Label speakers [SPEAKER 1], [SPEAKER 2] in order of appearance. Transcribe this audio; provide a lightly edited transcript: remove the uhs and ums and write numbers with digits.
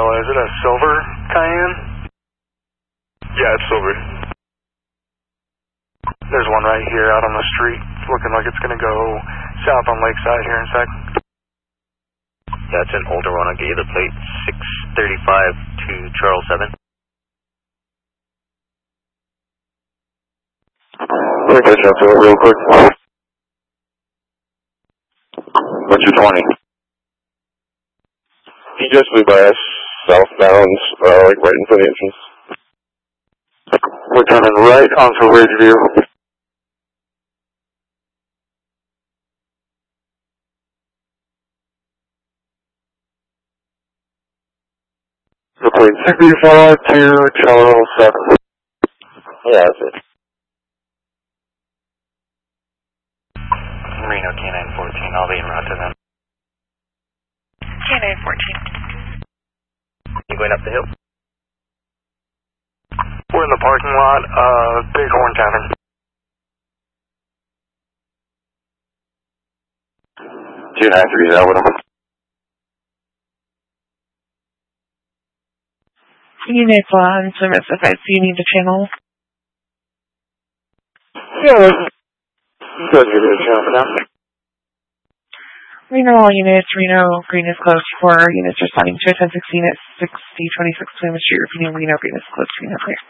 [SPEAKER 1] Is it a silver Cayenne?
[SPEAKER 2] Yeah, it's silver.
[SPEAKER 1] There's one right here out on the street. It's looking like it's going to go south on Lakeside here in a sec.
[SPEAKER 3] That's an older one. I'll get you the plate 635 to Charles 7.
[SPEAKER 4] Let me catch up to it real quick. What's your 20? He just flew by us southbound, like right in front of the entrance. We're turning right onto Ridgeview. Between 65 to Charles 7. Yeah, that's it.
[SPEAKER 3] Reno K9 14, I'll be en route to them.
[SPEAKER 5] K9 14.
[SPEAKER 3] You going up the hill?
[SPEAKER 1] We're in the parking lot of Bighorn Tavern.
[SPEAKER 4] 293 is out with him.
[SPEAKER 5] Unit 1, service if you need the channel.
[SPEAKER 4] Yeah, let's go give it a chance now.
[SPEAKER 5] Reno all units, Reno green is closed for units responding to 1016 at 6026 Plymouth Street, repeating Reno green is closed, Reno clear.